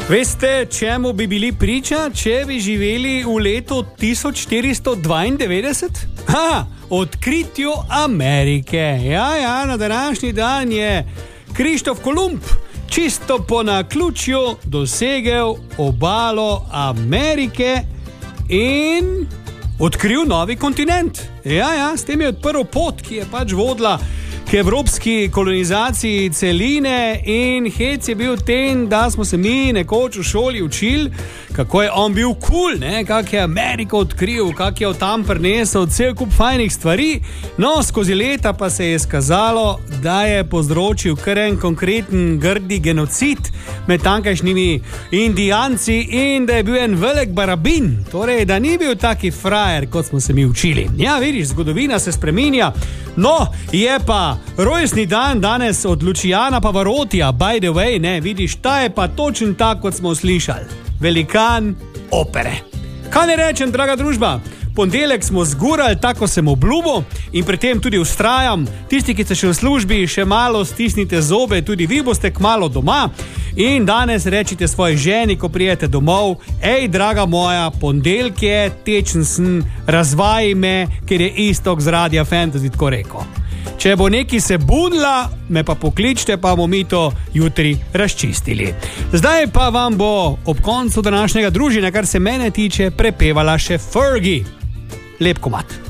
Veste, čemu bi bili priča, če bi živeli v letu 1492? Odkritju Amerike. Ja, na današnji dan je Krištof Kolumb čisto po naključju dosegel obalo Amerike in odkril novi kontinent. Ja, s tem je odprl pot, ki je pač vodila k evropski kolonizaciji celine, in hec je bil ten, da smo se mi nekoč v šoli učili, kako je on bil cool, kako je Ameriko odkril, kako je od tam prinesel cel kup fajnih stvari. No, skozi leta pa se je skazalo, da je povzročil kar en konkreten grdi genocid med tankajšnjimi Indijanci in da je bil en velik barabin, torej da ni bil taki frajer, kot smo se mi učili. Ja, vidiš, zgodovina se spreminja. No, je pa rojstni dan danes od Luciana Pavarotija, by the way, vidiš, ta je pa točen tak, kot smo slišali. Velikan opere. Kaj ne rečem, draga družba? Ponedeljek smo zgurali, tako sem obljubil, in pri tem tudi vztrajam. Tisti, ki ste še v službi, še malo stisnite zobe, tudi vi boste kmalu doma. In danes rečite svoji ženi, ko prijete domov: ej, draga moja, ponedeljek je, tečen sem, razvaji me, ker je Iztok z Radia Fantasy tako rekel. Če bo neki se bunila, me pa pokličite, pa bomo mi to jutri razčistili. Zdaj pa vam bo ob koncu današnjega druženja, kar se mene tiče, prepevala še Fergie. Lep komad.